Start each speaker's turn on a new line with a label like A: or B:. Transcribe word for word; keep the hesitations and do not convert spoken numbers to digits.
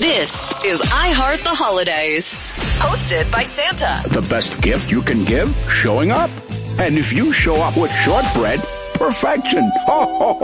A: This is I Heart the Holidays, hosted by Santa.
B: The best gift you can give? Showing up. And if you show up with shortbread, perfection. Ho, ho, ho.